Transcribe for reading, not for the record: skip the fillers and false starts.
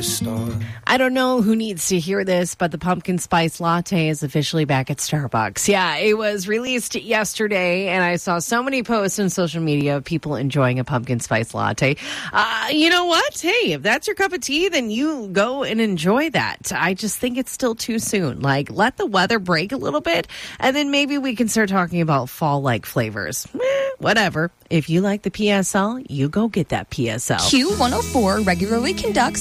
a star. I don't know who needs to hear this, but the pumpkin spice latte is officially back at Starbucks. Yeah, it was released yesterday, and I saw so many posts on social media of people enjoying a pumpkin spice latte. You know what? Hey, if that's your cup of tea, then you go and enjoy that. I just think it's still too soon. Like, let the weather break a little bit, and then maybe we can start talking about fall-like flavors. Whatever. If you like the PSL, you go get that PSL. Q104 regularly conducts